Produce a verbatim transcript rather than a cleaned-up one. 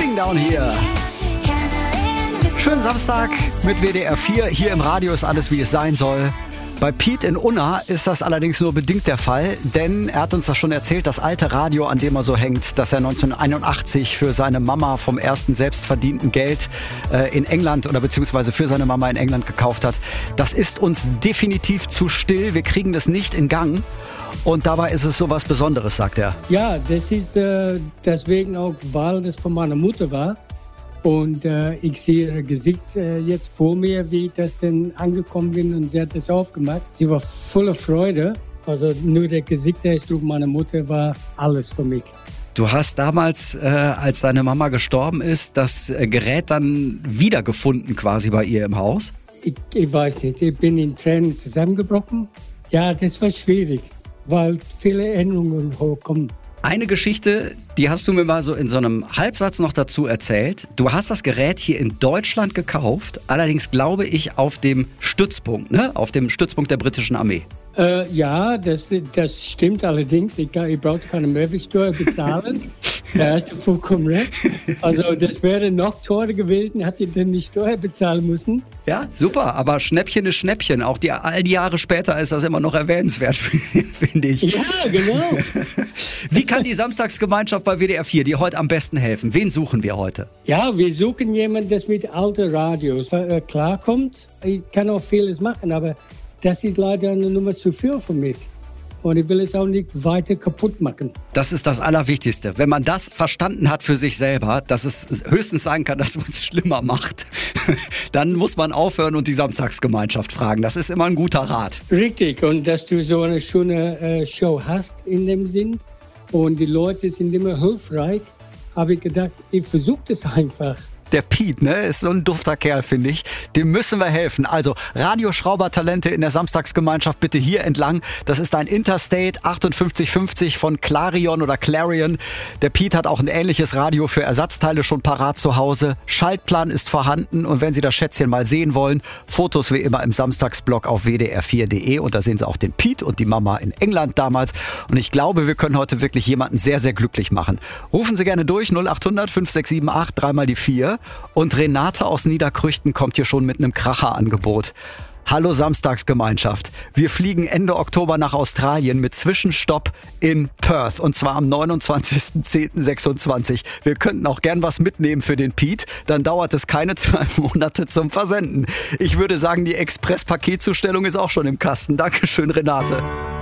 King Down hier. Schönen Samstag mit W D R vier. Hier im Radio ist alles, wie es sein soll. Bei Pete in Unna ist das allerdings nur bedingt der Fall, denn er hat uns das schon erzählt, das alte Radio, an dem er so hängt, das er neunzehnhunderteinundachtzig für seine Mama vom ersten selbstverdienten Geld äh, in England oder beziehungsweise für seine Mama in England gekauft hat, das ist uns definitiv zu still. Wir kriegen das nicht in Gang. Und dabei ist es so was Besonderes, sagt er. Ja, das ist äh, deswegen auch, weil das von meiner Mutter war. Und äh, ich sehe ihr Gesicht äh, jetzt vor mir, wie ich das denn angekommen bin, und sie hat das aufgemacht. Sie war voller Freude. Also nur der Gesichtsausdruck meiner Mutter war alles für mich. Du hast damals, äh, als deine Mama gestorben ist, das äh, Gerät dann wiedergefunden quasi bei ihr im Haus? Ich, ich weiß nicht, ich bin in Tränen zusammengebrochen. Ja, das war schwierig, weil viele Erinnerungen hochkommen. Eine Geschichte, die hast du mir mal so in so einem Halbsatz noch dazu erzählt. Du hast das Gerät hier in Deutschland gekauft, allerdings glaube ich auf dem Stützpunkt, ne? Auf dem Stützpunkt der britischen Armee. Äh, ja, das, das stimmt allerdings. Ich, ich brauchte keine Mehrwertsteuer bezahlen. Da hast du vollkommen recht. Also das wäre noch teurer gewesen, hätte ich denn die Steuer bezahlen müssen. Ja, super, aber Schnäppchen ist Schnäppchen. Auch die, all die Jahre später ist das immer noch erwähnenswert, finde ich. Ja, genau. Wie kann die Samstagsgemeinschaft bei W D R vier dir heute am besten helfen? Wen suchen wir heute? Ja, wir suchen jemanden, der mit alten Radios äh, klarkommt. Ich kann auch vieles machen, aber das ist leider eine Nummer zu viel für mich. Und ich will es auch nicht weiter kaputt machen. Das ist das Allerwichtigste. Wenn man das verstanden hat für sich selber, dass es höchstens sein kann, dass man es schlimmer macht, dann muss man aufhören und die Samstagsgemeinschaft fragen. Das ist immer ein guter Rat. Richtig. Und dass du so eine schöne äh, Show hast in dem Sinn. Und die Leute sind immer hilfreich. Habe ich gedacht, ich versuche das einfach. Der Pete, ne, ist so ein dufter Kerl, finde ich. Dem müssen wir helfen. Also Radioschraubertalente in der Samstagsgemeinschaft bitte hier entlang. Das ist ein Interstate achtundfünfzig fünfzig von Clarion oder Clarion. Der Pete hat auch ein ähnliches Radio für Ersatzteile schon parat zu Hause. Schaltplan ist vorhanden und wenn Sie das Schätzchen mal sehen wollen, Fotos wie immer im Samstagsblog auf w d r vier punkt d e und da sehen Sie auch den Pete und die Mama in England damals. Und ich glaube, wir können heute wirklich jemanden sehr, sehr glücklich machen. Rufen Sie gerne durch null acht hundert fünf sechs sieben acht, dreimal die vier. Und Renate aus Niederkrüchten kommt hier schon mit einem Kracherangebot. Hallo Samstagsgemeinschaft. Wir fliegen Ende Oktober nach Australien mit Zwischenstopp in Perth. Und zwar am neunundzwanzigsten zehnten sechsundzwanzig. Wir könnten auch gern was mitnehmen für den Pete. Dann dauert es keine zwei Monate zum Versenden. Ich würde sagen, die Express-Paketzustellung ist auch schon im Kasten. Dankeschön, Renate.